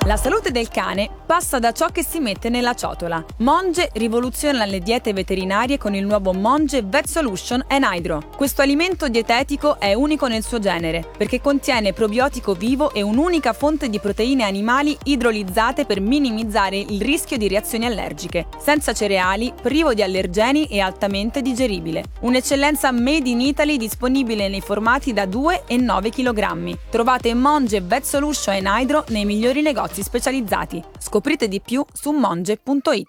La salute del cane passa da ciò che si mette nella ciotola. Monge rivoluziona le diete veterinarie con il nuovo Monge Vet Solution Hydro. Questo alimento dietetico è unico nel suo genere perché contiene probiotico vivo e un'unica fonte di proteine animali idrolizzate per minimizzare il rischio di reazioni allergiche. Senza cereali, privo di allergeni e altamente digeribile. Un'eccellenza made in Italy disponibile nei formati da 2 e 9 kg. Trovate Monge Vet Solution Hydro nei migliori negozi specializzati. Scoprite di più su monge.it.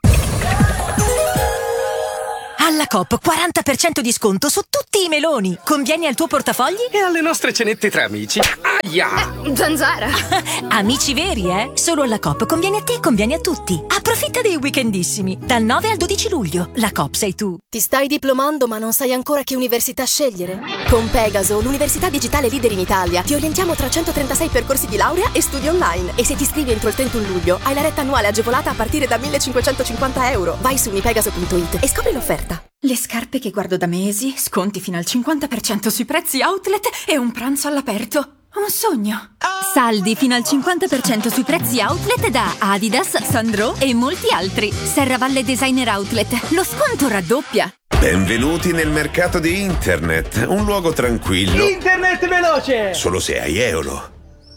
Alla Coop 40% di sconto su tutti i meloni. Convieni al tuo portafogli? E alle nostre cenette tra amici. Aia! Zanzara! Amici veri, eh? Solo alla Coop conviene a te e conviene a tutti. Approfitta dei weekendissimi. Dal 9 al 12 luglio. La Coop sei tu. Ti stai diplomando ma non sai ancora che università scegliere? Con Pegaso, l'università digitale leader in Italia, ti orientiamo tra 136 percorsi di laurea e studi online. E se ti iscrivi entro il 31 luglio, hai la retta annuale agevolata a partire da €1.550. Vai su unipegaso.it e scopri l'offerta. Le scarpe che guardo da mesi, sconti fino al 50% sui prezzi outlet e un pranzo all'aperto. Un sogno. Saldi fino al 50% sui prezzi outlet da Adidas, Sandro e molti altri. Serravalle Designer Outlet. Lo sconto raddoppia. Benvenuti nel mercato di internet, un luogo tranquillo. Internet veloce! Solo se hai Eolo.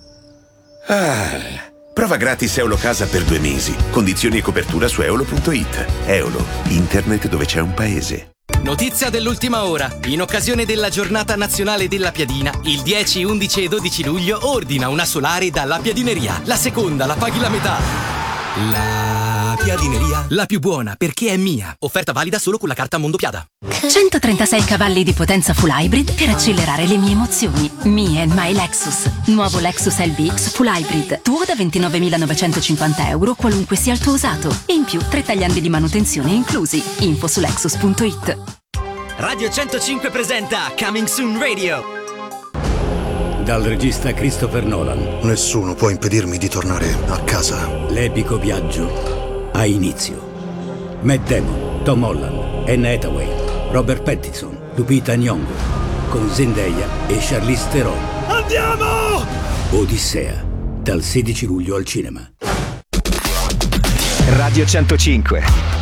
Prova gratis Eolo Casa per 2 mesi. Condizioni e copertura su eolo.it. Eolo, internet dove c'è un paese. Notizia dell'ultima ora. In occasione della giornata nazionale della piadina, il 10, 11 e 12 luglio ordina una solare dalla Piadineria. La seconda la paghi la metà. La Piadineria, la più buona perché è mia. Offerta valida solo con la carta Mondopiada. 136 cavalli di potenza full hybrid per accelerare le mie emozioni. Me and my Lexus. Nuovo Lexus LBX full hybrid. Tuo da €29.950, qualunque sia il tuo usato. E in più 3 tagliandi di manutenzione inclusi. Info su lexus.it. Radio 105 presenta Coming Soon Radio. Dal regista Christopher Nolan. Nessuno può impedirmi di tornare a casa. L'epico viaggio ha inizio. Matt Damon, Tom Holland, Anne Hathaway, Robert Pattinson, Lupita Nyong'o, con Zendaya e Charlize Theron. Andiamo! Odissea, dal 16 luglio al cinema. Radio 105.